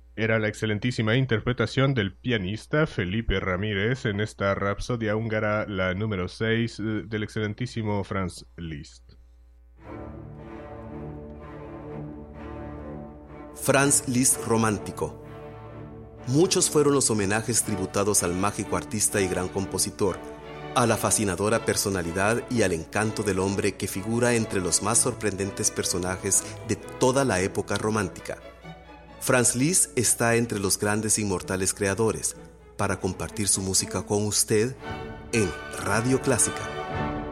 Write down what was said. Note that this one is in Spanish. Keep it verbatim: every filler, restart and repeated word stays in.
Era la excelentísima interpretación del pianista Felipe Ramírez en esta Rapsodia húngara, la número seis eh, del excelentísimo Franz Liszt. Franz Liszt romántico. Muchos fueron los homenajes tributados al mágico artista y gran compositor, a la fascinadora personalidad y al encanto del hombre que figura entre los más sorprendentes personajes de toda la época romántica. Franz Liszt está entre los grandes inmortales creadores para compartir su música con usted en Radio Clásica.